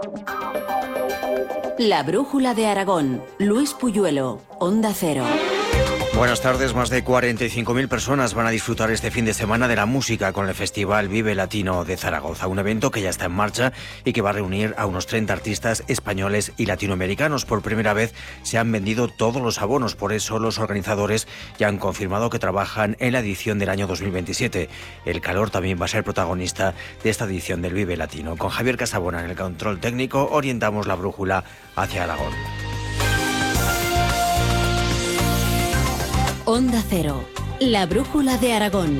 La brújula de Aragón. Luis Puyuelo, Onda Cero. Buenas tardes. Más de 45.000 personas van a disfrutar este fin de semana de la música con el Festival Vive Latino de Zaragoza, un evento que ya está en marcha y que va a reunir a unos 30 artistas españoles y latinoamericanos. Por primera vez se han vendido todos los abonos, por eso los organizadores ya han confirmado que trabajan en la edición del año 2027. El calor también va a ser protagonista de esta edición del Vive Latino. Con Javier Casabona en el control técnico orientamos la brújula hacia Aragón. Onda Cero, la brújula de Aragón.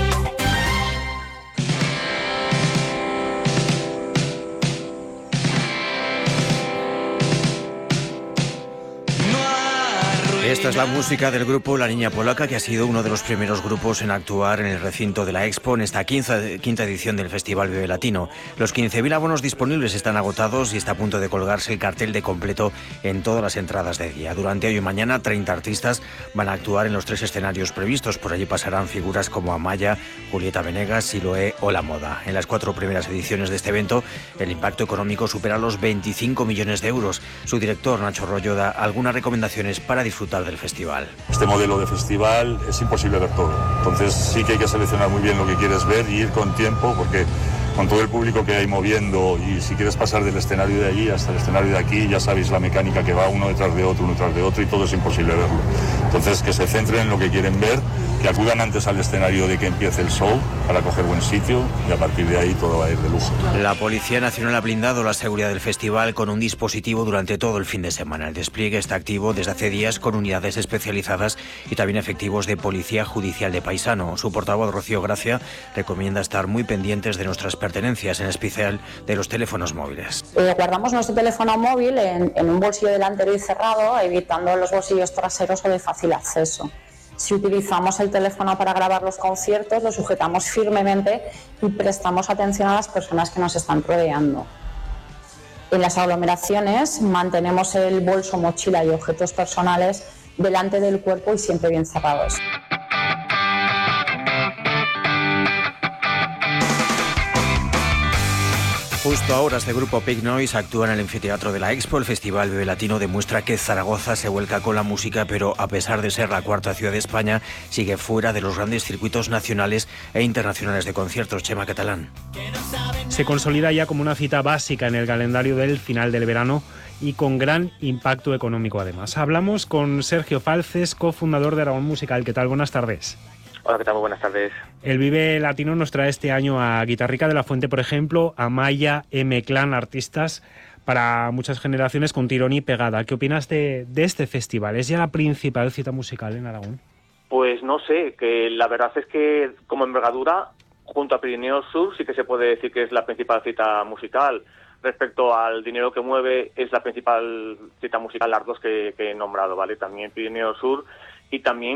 Esta es la música del grupo La Niña Polaca, que ha sido uno de los primeros grupos en actuar en el recinto de la Expo en esta quinta edición del Festival Vive Latino. Los 15.000 abonos disponibles están agotados y está a punto de colgarse el cartel de completo en todas las entradas de día. Durante hoy y mañana, 30 artistas van a actuar en los 3 escenarios previstos. Por allí pasarán figuras como Amaya, Julieta Venegas, Siloé o La Moda. En las 4 primeras ediciones de este evento, el impacto económico supera los 25 millones de euros. Su director, Nacho Rollo, da algunas recomendaciones para disfrutar del festival. Este modelo de festival es imposible ver todo, entonces sí que hay que seleccionar muy bien lo que quieres ver y ir con tiempo, porque con todo el público que hay moviendo, y si quieres pasar del escenario de allí hasta el escenario de aquí, ya sabéis la mecánica que va uno detrás de otro y todo es imposible verlo. Entonces que se centren en lo que quieren ver, que acudan antes al escenario de que empiece el show para coger buen sitio y a partir de ahí todo va a ir de lujo. La Policía Nacional ha blindado la seguridad del festival con un dispositivo durante todo el fin de semana. El despliegue está activo desde hace días con unidades especializadas y también efectivos de Policía Judicial de Paisano. Su portavoz, Rocío Gracia, recomienda estar muy pendientes de nuestras pertenencias, en especial de los teléfonos móviles. Guardamos nuestro teléfono móvil en un bolsillo delantero y cerrado, evitando los bolsillos traseros o de fácil acceso. Si utilizamos el teléfono para grabar los conciertos, lo sujetamos firmemente y prestamos atención a las personas que nos están rodeando. En las aglomeraciones mantenemos el bolso, mochila y objetos personales delante del cuerpo y siempre bien cerrados. Justo ahora este grupo Pig Noise actúa en el anfiteatro de la Expo. El Festival Vive Latino demuestra que Zaragoza se vuelca con la música, pero a pesar de ser la 4ª ciudad de España, sigue fuera de los grandes circuitos nacionales e internacionales de conciertos. Chema Catalán. Se consolida ya como una cita básica en el calendario del final del verano y con gran impacto económico además. Hablamos con Sergio Falces, cofundador de Aragón Musical. ¿Qué tal? Buenas tardes. Hola, ¿qué tal? Muy buenas tardes. El Vive Latino nos trae este año a Guitarrica de la Fuente, por ejemplo, a Amaya, M-Clan, artistas para muchas generaciones con tirón y pegada. ¿Qué opinas de este festival? ¿Es ya la principal cita musical en Aragón? Pues no sé, que la verdad es que como envergadura, junto a Pirineos Sur, sí que se puede decir que es la principal cita musical. Respecto al dinero que mueve, es la principal cita musical, las dos que he nombrado, ¿vale? También Pirineos Sur y también